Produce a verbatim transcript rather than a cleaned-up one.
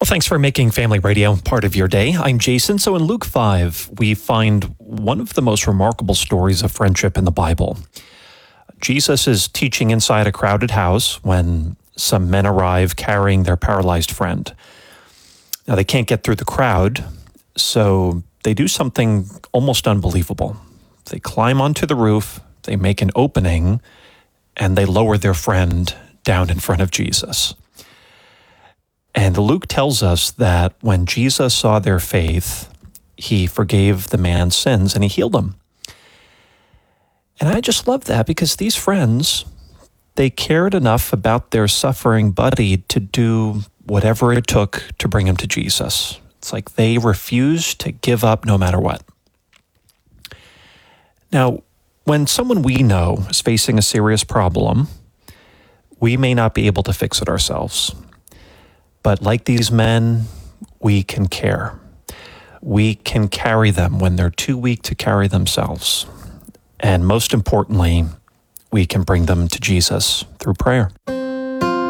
Thanks for making Family Radio part of your day. I'm Jason. So in Luke five, we find one of the most remarkable stories of friendship in the Bible. Jesus is teaching inside a crowded house when some men arrive carrying their paralyzed friend. Now, they can't get through the crowd, so they do something almost unbelievable. They climb onto the roof, they make an opening, and they lower their friend down in front of Jesus. And Luke tells us that when Jesus saw their faith, he forgave the man's sins and he healed him. And I just love that because these friends, they cared enough about their suffering buddy to do whatever it took to bring him to Jesus. It's like they refused to give up no matter what. Now, when someone we know is facing a serious problem, we may not be able to fix it ourselves. But like these men, we can care. We can carry them when they're too weak to carry themselves. And most importantly, we can bring them to Jesus through prayer.